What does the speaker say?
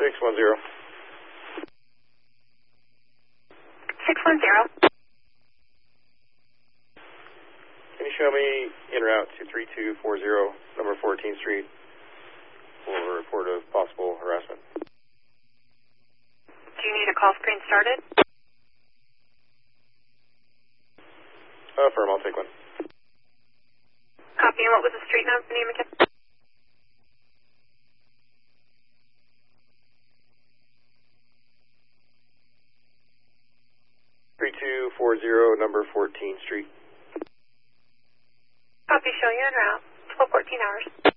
610. 610. Can you show me en route to 3240, number 14th Street, for a report of possible harassment? Do you need a call screen started? Firm, I'll take one. Copy, and what was the street name again? 3240, number 14th Street. Copy, showing you en route. 12:14 hours.